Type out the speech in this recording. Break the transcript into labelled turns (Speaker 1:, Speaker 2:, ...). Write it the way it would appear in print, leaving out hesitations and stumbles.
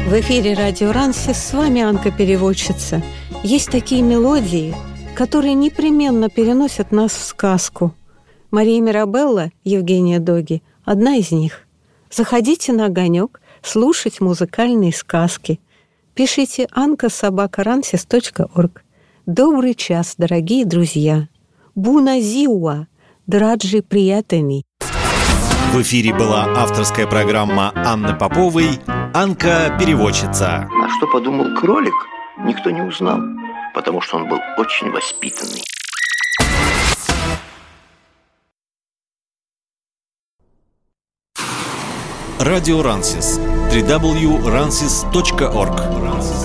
Speaker 1: В эфире радио Рансис, с вами Анка-переводчица. Есть такие мелодии, которые непременно переносят нас в сказку. Мария Мирабелла, Евгения Доги – одна из них. Заходите на «Огонек» слушать музыкальные сказки. Пишите anka@ransis.org. Добрый час, дорогие друзья. Буна зиуа, драджи приятели.
Speaker 2: В эфире была авторская программа Анны Поповой «Анка-переводчица».
Speaker 3: А что подумал кролик, никто не узнал, потому что он был очень воспитанный.
Speaker 2: Радио Рансис. www.ransis.org.